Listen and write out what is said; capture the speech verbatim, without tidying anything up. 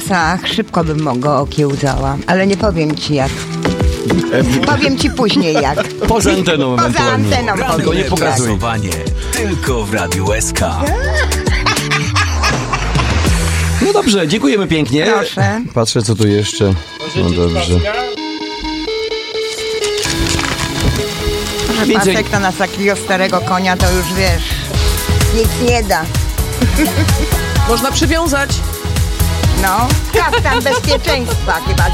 czasach szybko bym go okiełzała, ale nie powiem ci jak. Powiem ci później jak. Poza anteną Poza ewentualnie. anteną. Tylko nie pokazuj. Głosowanie tylko w Radiu S K. No dobrze, dziękujemy pięknie. Proszę. Patrzę, co tu jeszcze. No dobrze. Może Więcej- pasek to na takiego starego konia to już wiesz, nic nie da. Można przywiązać. No, kaftan bezpieczeństwa chyba